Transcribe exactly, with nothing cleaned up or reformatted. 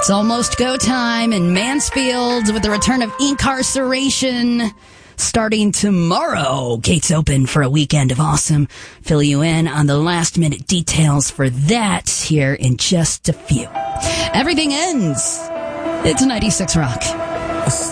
It's almost go time in Mansfield with the return of incarceration starting tomorrow. Gates open for a weekend of awesome. Fill you in on the last minute details for that here in just a few. Everything ends. It's ninety-six Rock.